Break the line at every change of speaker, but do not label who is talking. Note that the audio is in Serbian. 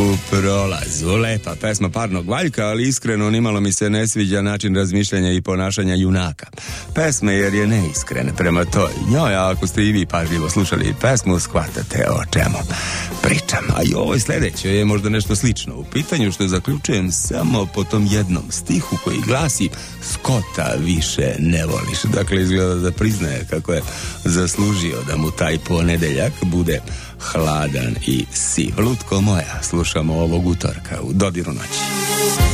U prolazu, lepa pesma Parnog Valjka, ali iskreno nimalo mi se ne sviđa način razmišljanja i ponašanja junaka pesme, jer je neiskren prema toj njoj, a ako ste i vi pažljivo slušali pesmu, shvatate o čemu pričam. A i ovoj sljedećoj je možda nešto slično u pitanju, što zaključujem samo po tom jednom stihu koji glasi: Skota više ne voliš. Dakle, izgleda da priznaje kako je zaslužio da mu taj ponedeljak bude hladan i siv. Lutko moja, slušamo ovog utorka u dodiru noći.